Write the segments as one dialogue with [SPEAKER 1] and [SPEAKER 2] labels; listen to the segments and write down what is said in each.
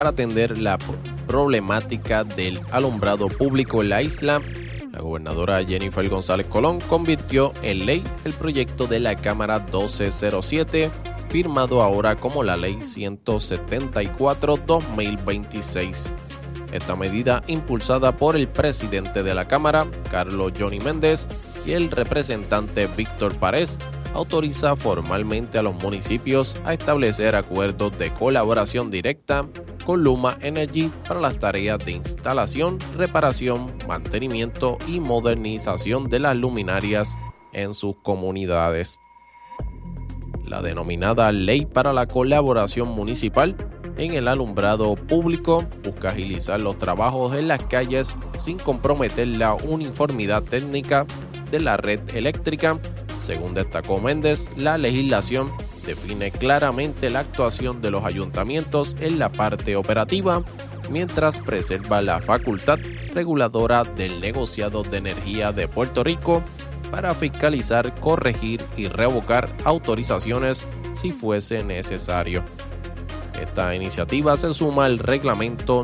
[SPEAKER 1] para atender la problemática del alumbrado público en la isla. La gobernadora Jennifer González Colón convirtió en ley el proyecto de la Cámara 1207, firmado ahora como la Ley 174-2026. Esta medida, impulsada por el presidente de la Cámara, Carlos Johnny Méndez, y el representante Víctor Párez, autoriza formalmente a los municipios a establecer acuerdos de colaboración directa con Luma Energy para las tareas de instalación, reparación, mantenimiento y modernización de las luminarias en sus comunidades. La denominada Ley para la Colaboración Municipal en el alumbrado público busca agilizar los trabajos en las calles sin comprometer la uniformidad técnica de la red eléctrica. Según destacó Méndez, la legislación define claramente la actuación de los ayuntamientos en la parte operativa, mientras preserva la facultad reguladora del negociado de energía de Puerto Rico para fiscalizar, corregir y revocar autorizaciones si fuese necesario. Esta iniciativa se suma al reglamento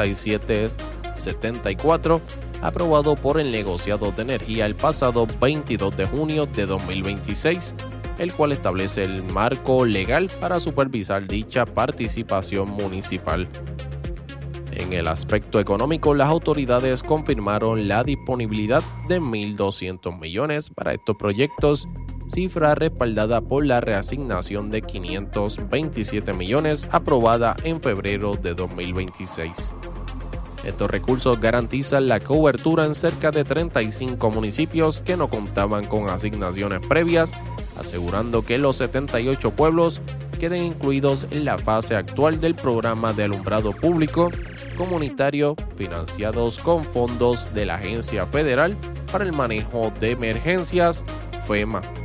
[SPEAKER 1] 9774, aprobado por el negociado de energía el pasado 22 de junio de 2026, el cual establece el marco legal para supervisar dicha participación municipal. En el aspecto económico, las autoridades confirmaron la disponibilidad de 1.200 millones para estos proyectos, cifra respaldada por la reasignación de 527 millones aprobada en febrero de 2026. Estos recursos garantizan la cobertura en cerca de 35 municipios que no contaban con asignaciones previas, asegurando que los 78 pueblos queden incluidos en la fase actual del programa de alumbrado público comunitario financiados con fondos de la Agencia Federal para el Manejo de Emergencias, FEMA.